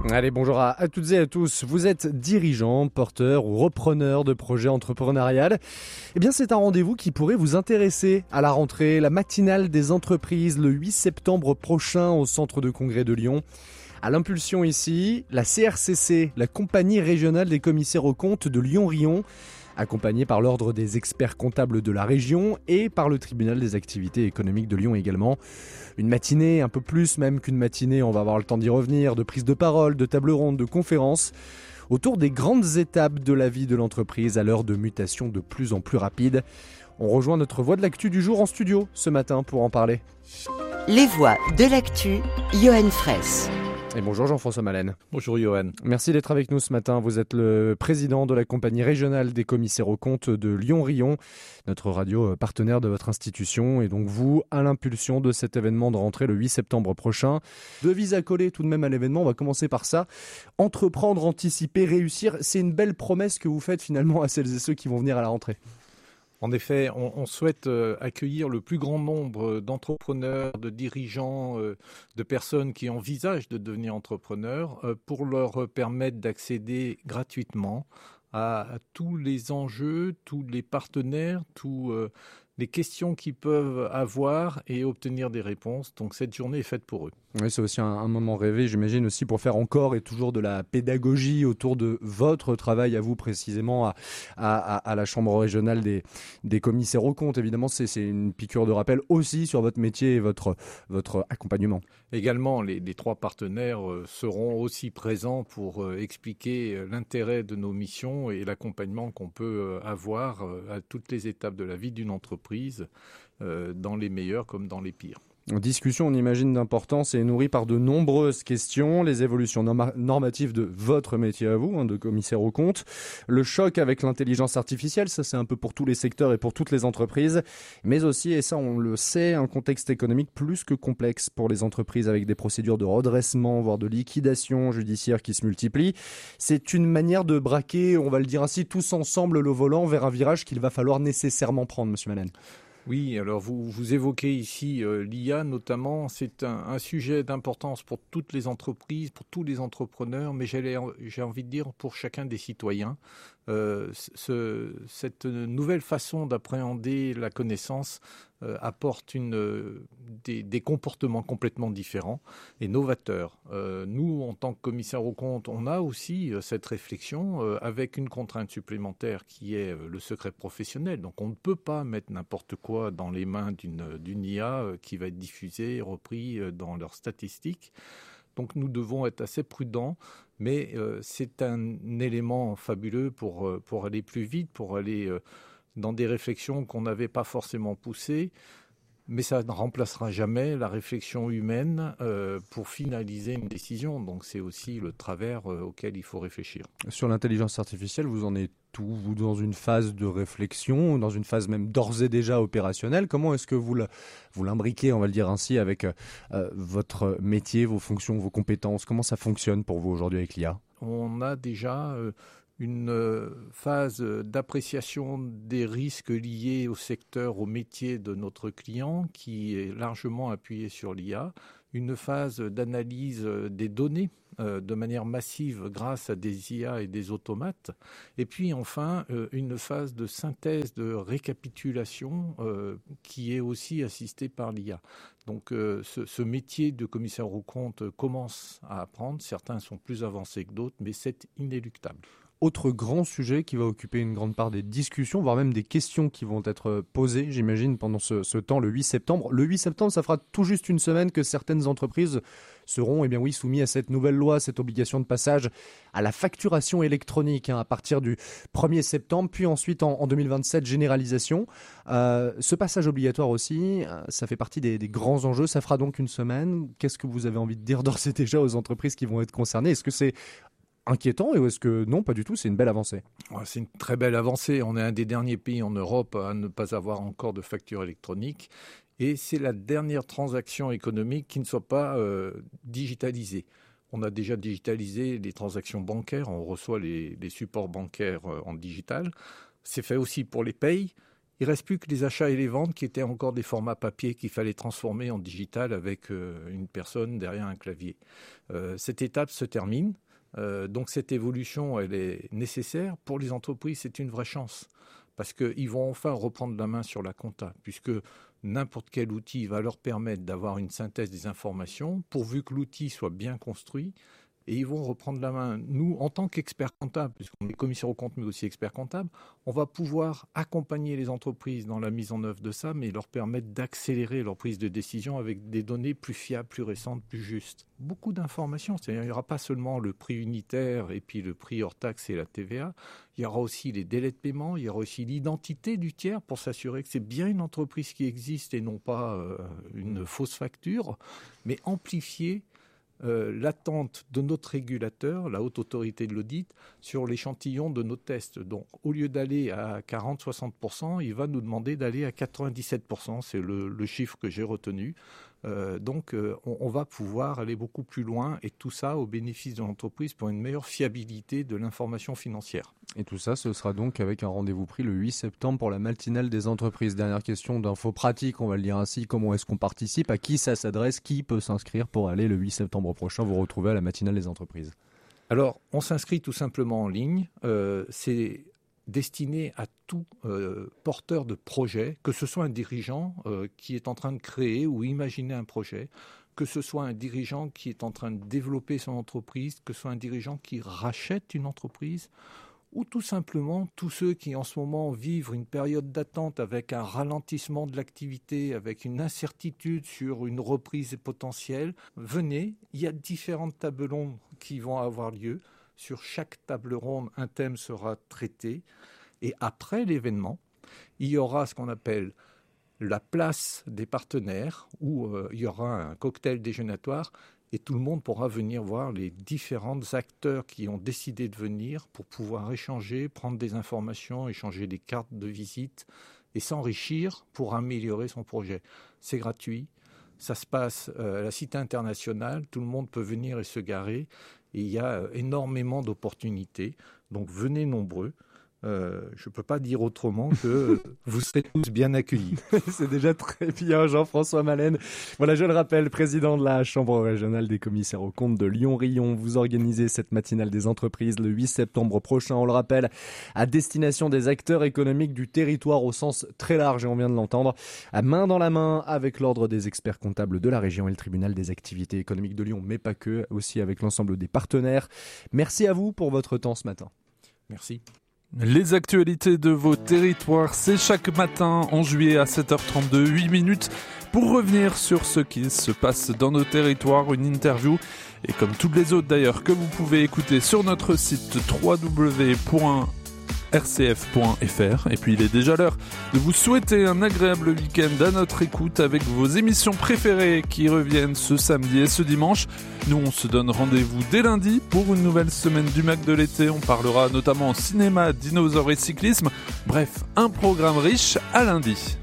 Allez, bonjour à toutes et à tous. Vous êtes dirigeant, porteur ou repreneur de projets entrepreneurial. Eh bien, c'est un rendez-vous qui pourrait vous intéresser à la rentrée, la matinale des entreprises le 8 septembre prochain au Centre de Congrès de Lyon. À l'impulsion ici, la CRCC, la compagnie régionale des commissaires aux comptes de Lyon-Rion, accompagnée par l'Ordre des experts comptables de la région et par le Tribunal des activités économiques de Lyon également. Une matinée, un peu plus même qu'une matinée, on va avoir le temps d'y revenir, de prise de parole, de table ronde, de conférences, autour des grandes étapes de la vie de l'entreprise à l'heure de mutation de plus en plus rapide. On rejoint notre voix de l'actu du jour en studio ce matin pour en parler. Les voix de l'actu, Johan Fraisse. Et bonjour Jean-François Malène. Bonjour Johan. Merci d'être avec nous ce matin. Vous êtes le président de la compagnie régionale des commissaires aux comptes de Lyon-Rion, notre radio partenaire de votre institution. Et donc vous, à l'impulsion de cet événement de rentrée le 8 septembre prochain. Devise à coller tout de même à l'événement, on va commencer par ça. Entreprendre, anticiper, réussir, c'est une belle promesse que vous faites finalement à celles et ceux qui vont venir à la rentrée. En effet, on souhaite accueillir le plus grand nombre d'entrepreneurs, de dirigeants, de personnes qui envisagent de devenir entrepreneurs pour leur permettre d'accéder gratuitement à tous les enjeux, tous les partenaires, tous les questions qu'ils peuvent avoir et obtenir des réponses. Donc cette journée est faite pour eux. Oui, c'est aussi un moment rêvé, j'imagine, aussi pour faire encore et toujours de la pédagogie autour de votre travail à vous précisément à la Chambre régionale des commissaires aux comptes. Évidemment, c'est une piqûre de rappel aussi sur votre métier et votre accompagnement. Également, les trois partenaires seront aussi présents pour expliquer l'intérêt de nos missions et l'accompagnement qu'on peut avoir à toutes les étapes de la vie d'une entreprise, dans les meilleurs comme dans les pires. En discussion, on imagine d'importance et est nourrie par de nombreuses questions, les évolutions normatives de votre métier à vous, de commissaire aux comptes, le choc avec l'intelligence artificielle, ça c'est un peu pour tous les secteurs et pour toutes les entreprises, mais aussi, et ça on le sait, un contexte économique plus que complexe pour les entreprises avec des procédures de redressement, voire de liquidation judiciaire qui se multiplient. C'est une manière de braquer, on va le dire ainsi, tous ensemble le volant vers un virage qu'il va falloir nécessairement prendre, Monsieur Malène. Oui, alors vous évoquez ici l'IA notamment, c'est un sujet d'importance pour toutes les entreprises, pour tous les entrepreneurs, mais j'ai envie de dire pour chacun des citoyens. Cette nouvelle façon d'appréhender la connaissance apporte des comportements complètement différents et novateurs. Nous, en tant que commissaire aux comptes, on a aussi cette réflexion avec une contrainte supplémentaire qui est le secret professionnel. Donc on ne peut pas mettre n'importe quoi dans les mains d'une IA qui va être diffusée, repris dans leurs statistiques. Donc nous devons être assez prudents, mais c'est un élément fabuleux pour aller plus vite, pour aller dans des réflexions qu'on n'avait pas forcément poussées. Mais ça ne remplacera jamais la réflexion humaine pour finaliser une décision. Donc c'est aussi le travers auquel il faut réfléchir. Sur l'intelligence artificielle, vous en êtes où ? Vous dans une phase de réflexion, dans une phase même d'ores et déjà opérationnelle. Comment est-ce que vous l'imbriquez, on va le dire ainsi, avec votre métier, vos fonctions, vos compétences ? Comment ça fonctionne pour vous aujourd'hui avec l'IA ? On a déjà une phase d'appréciation des risques liés au secteur, au métier de notre client qui est largement appuyée sur l'IA, une phase d'analyse des données de manière massive grâce à des IA et des automates, et puis enfin une phase de synthèse, de récapitulation qui est aussi assistée par l'IA. Donc ce métier de commissaire aux comptes commence à apprendre, certains sont plus avancés que d'autres, mais c'est inéluctable. Autre grand sujet qui va occuper une grande part des discussions, voire même des questions qui vont être posées, j'imagine, pendant ce temps, le 8 septembre. Le 8 septembre, ça fera tout juste une semaine que certaines entreprises seront soumises à cette nouvelle loi, cette obligation de passage à la facturation électronique à partir du 1er septembre, puis ensuite en 2027, généralisation. Ce passage obligatoire aussi, ça fait partie des grands enjeux. Ça fera donc une semaine. Qu'est-ce que vous avez envie de dire d'ores et déjà aux entreprises qui vont être concernées ? Est-ce que c'est inquiétant ou est-ce que non, pas du tout, c'est une belle avancée? C'est une très belle avancée. On est un des derniers pays en Europe à ne pas avoir encore de facture électronique et c'est la dernière transaction économique qui ne soit pas digitalisée. On a déjà digitalisé les transactions bancaires, on reçoit les supports bancaires en digital. C'est fait aussi pour les payes Il ne reste plus que les achats et les ventes qui étaient encore des formats papier qu'il fallait transformer en digital avec une personne derrière un clavier. Cette étape se termine. Donc cette évolution, elle est nécessaire. Pour les entreprises, c'est une vraie chance parce qu'ils vont enfin reprendre la main sur la compta, puisque n'importe quel outil va leur permettre d'avoir une synthèse des informations, pourvu que l'outil soit bien construit, et ils vont reprendre la main. Nous, en tant qu'experts comptables, puisqu'on est commissaire aux comptes mais aussi experts comptables, on va pouvoir accompagner les entreprises dans la mise en œuvre de ça, mais leur permettre d'accélérer leur prise de décision avec des données plus fiables, plus récentes, plus justes. Beaucoup d'informations, c'est-à-dire il n'y aura pas seulement le prix unitaire et puis le prix hors taxe et la TVA, il y aura aussi les délais de paiement, il y aura aussi l'identité du tiers pour s'assurer que c'est bien une entreprise qui existe et non pas une fausse facture, mais amplifier l'attente de notre régulateur, la haute autorité de l'audit, sur l'échantillon de nos tests. Donc, au lieu d'aller à 40-60%, il va nous demander d'aller à 97%. C'est le chiffre que j'ai retenu. On va pouvoir aller beaucoup plus loin et tout ça au bénéfice de l'entreprise pour une meilleure fiabilité de l'information financière. Et tout ça, ce sera donc avec un rendez-vous pris le 8 septembre pour la matinale des entreprises. Dernière question d'infos pratiques, on va le dire ainsi. Comment est-ce qu'on participe? À qui ça s'adresse? Qui peut s'inscrire pour aller le 8 septembre prochain vous retrouver à la matinale des entreprises? Alors, on s'inscrit tout simplement en ligne. C'est destiné à tout porteur de projet, que ce soit un dirigeant qui est en train de créer ou imaginer un projet, que ce soit un dirigeant qui est en train de développer son entreprise, que ce soit un dirigeant qui rachète une entreprise, ou tout simplement tous ceux qui en ce moment vivent une période d'attente avec un ralentissement de l'activité, avec une incertitude sur une reprise potentielle. Venez, il y a différentes tables rondes qui vont avoir lieu. Sur chaque table ronde, un thème sera traité. Et après l'événement, il y aura ce qu'on appelle la place des partenaires, où il y aura un cocktail déjeunatoire et tout le monde pourra venir voir les différents acteurs qui ont décidé de venir pour pouvoir échanger, prendre des informations, échanger des cartes de visite et s'enrichir pour améliorer son projet. C'est gratuit, ça se passe à la Cité internationale, tout le monde peut venir et se garer et il y a énormément d'opportunités, donc venez nombreux. Je ne peux pas dire autrement que vous serez tous bien accueillis. C'est déjà très bien, Jean-François Malène. Voilà, je le rappelle, président de la Chambre régionale des commissaires aux comptes de Lyon-Rion. Vous organisez cette matinale des entreprises le 8 septembre prochain, on le rappelle, à destination des acteurs économiques du territoire au sens très large, et on vient de l'entendre, à main dans la main avec l'ordre des experts comptables de la région et le tribunal des activités économiques de Lyon, mais pas que, aussi avec l'ensemble des partenaires. Merci à vous pour votre temps ce matin. Merci. Les actualités de vos territoires, c'est chaque matin en juillet à 7h32, 8 minutes pour revenir sur ce qui se passe dans nos territoires, une interview et comme toutes les autres d'ailleurs que vous pouvez écouter sur notre site www.rcf.fr. Et puis il est déjà l'heure de vous souhaiter un agréable week-end à notre écoute avec vos émissions préférées qui reviennent ce samedi et ce dimanche. Nous on se donne rendez-vous dès lundi pour une nouvelle semaine du Mac de l'été. On parlera notamment cinéma, dinosaures et cyclisme. Bref, un programme riche à lundi.